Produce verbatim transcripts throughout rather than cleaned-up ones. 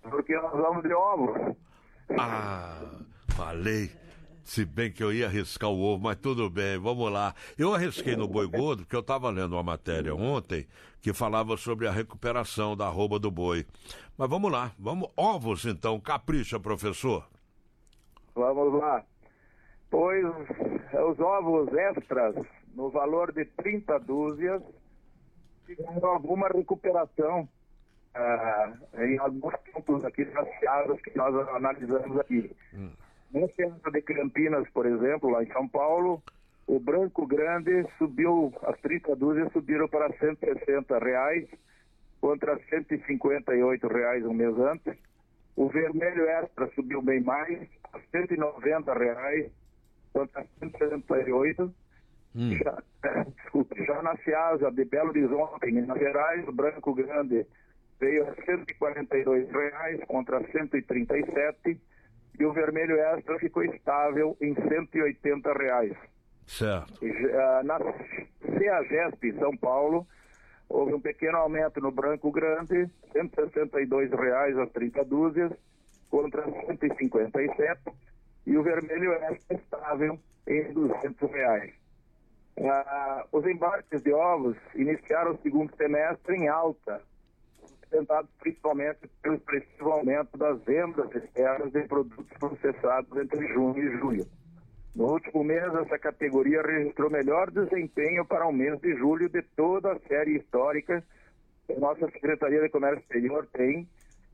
porque nós vamos de ovos. Ah, falei. Se bem que eu ia arriscar o ovo, mas tudo bem, vamos lá. Eu arrisquei no boi gordo, porque eu estava lendo uma matéria ontem que falava sobre a recuperação da arroba do boi. Mas vamos lá, vamos. Ovos então, capricha, professor. Vamos lá. Pois os ovos extras, no valor de trinta dúzias, tiveram alguma recuperação ah, em alguns pontos aqui saciados que nós analisamos aqui. Hum. No centro de Campinas, por exemplo, lá em São Paulo, o branco grande subiu, as trinta dúzias subiram para cento e sessenta reais, contra cento e cinquenta e oito reais um mês antes. O vermelho extra subiu bem mais, a cento e noventa reais, contra cento e sessenta e oito. Hum. Já, desculpe, já na Ciasa de Belo Horizonte, em Minas Gerais, o branco grande veio a cento e quarenta e dois reais, contra cento e trinta e sete. E o vermelho extra ficou estável em cento e oitenta reais. Certo. Na CEAGESP, em São Paulo, houve um pequeno aumento no branco grande, cento e sessenta e dois reais as trinta dúzias, contra cento e cinquenta e sete, e o vermelho extra estável em duzentos reais. Ah, os embarques de ovos iniciaram o segundo semestre em alta, sustentados principalmente pelo expressivo aumento das vendas externas de produtos processados entre junho e julho. No último mês, essa categoria registrou melhor desempenho para o mês de julho de toda a série histórica que a nossa Secretaria de Comércio Exterior tem,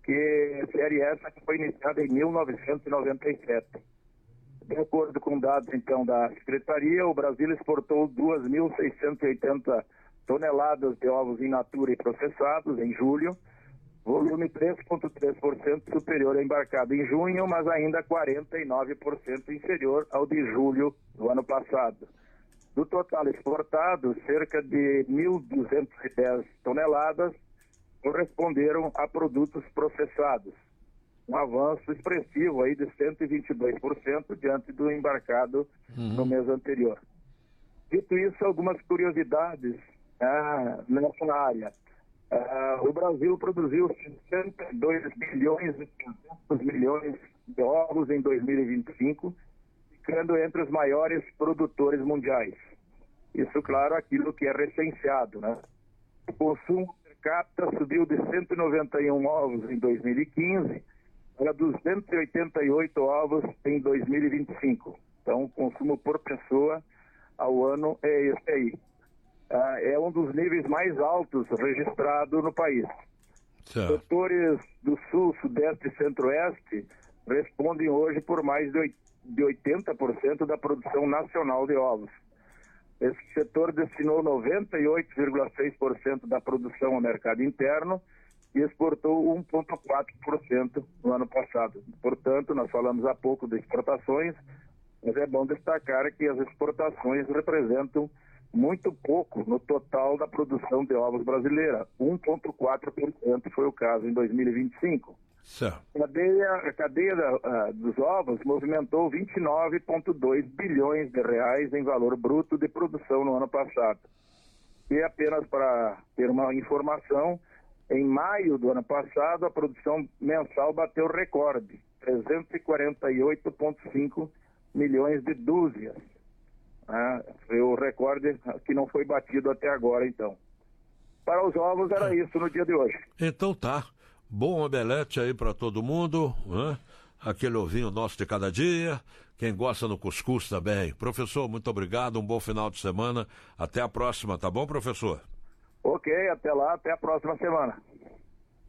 que série essa que foi iniciada em mil novecentos e noventa e sete. De acordo com dados, então, da Secretaria, o Brasil exportou duas mil seiscentas e oitenta toneladas de ovos in natura e processados em julho, volume três vírgula três por cento superior ao embarcado em junho, mas ainda quarenta e nove por cento inferior ao de julho do ano passado. Do total exportado, cerca de mil duzentas e dez toneladas corresponderam a produtos processados, um avanço expressivo aí de cento e vinte e dois por cento diante do embarcado uhum. no mês anterior. Dito isso, algumas curiosidades ah, nessa área. Ah, o Brasil produziu sessenta e dois bilhões e quinhentos milhões de ovos em dois mil e vinte e cinco, ficando entre os maiores produtores mundiais. Isso, claro, aquilo que é recenseado, né? O consumo per capita subiu de cento e noventa e um ovos em dois mil e quinze para duzentos e oitenta e oito ovos em dois mil e vinte e cinco. Então, o consumo por pessoa ao ano é esse aí. Ah, é um dos níveis mais altos registrado no país. Certo. Setores do Sul, Sudeste e Centro-Oeste respondem hoje por mais de oitenta por cento da produção nacional de ovos. Esse setor destinou noventa e oito vírgula seis por cento da produção ao mercado interno e exportou um vírgula quatro por cento no ano passado. Portanto, nós falamos há pouco de exportações, mas é bom destacar que as exportações representam muito pouco no total da produção de ovos brasileira. um vírgula quatro por cento foi o caso em dois mil e vinte e cinco. Certo. A cadeia, a cadeia da, a, dos ovos movimentou vinte e nove vírgula dois bilhões de reais em valor bruto de produção no ano passado. E apenas para ter uma informação, em maio do ano passado a produção mensal bateu recorde, trezentos e quarenta e oito vírgula cinco milhões de dúzias. Ah, foi o recorde que não foi batido até agora, então. Para os ovos era isso no dia de hoje. Então tá. Bom omelete aí para todo mundo, né? Aquele ovinho nosso de cada dia. Quem gosta no cuscuz também. Professor, muito obrigado, um bom final de semana. Até a próxima, tá bom, professor? Ok, até lá, até a próxima semana.